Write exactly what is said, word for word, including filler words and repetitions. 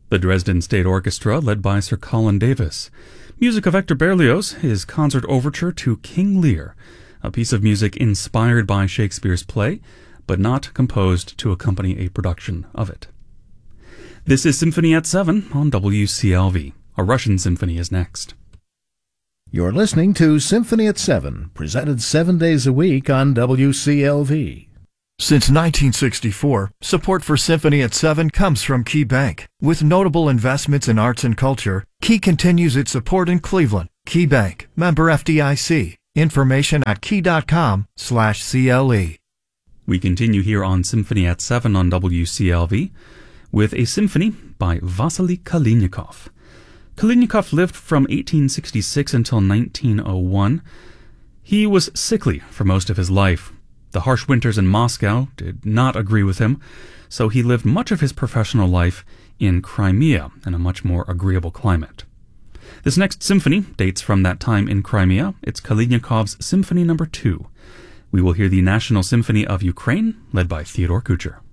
The Dresden State Orchestra, led by Sir Colin Davis. Music of Hector Berlioz, his concert overture to King Lear, a piece of music inspired by Shakespeare's play, but not composed to accompany a production of it. This is Symphony at seven on W C L V. A Russian symphony is next. You're listening to Symphony at seven, presented seven days a week on W C L V. Since nineteen sixty-four, support for Symphony at seven comes from Key Bank. With notable investments in arts and culture, Key continues its support in Cleveland. Key Bank, member F D I C. Information at key.com slash CLE. We continue here on Symphony at seven on W C L V with a symphony by Vasily Kalinikov. Kalinikov lived from eighteen sixty-six until nineteen oh one. He was sickly for most of his life. The harsh winters in Moscow did not agree with him, so he lived much of his professional life in Crimea in a much more agreeable climate. This next symphony dates from that time in Crimea. It's Kalinikov's Symphony Number Two. We will hear the National Symphony of Ukraine, led by Theodore Kucher.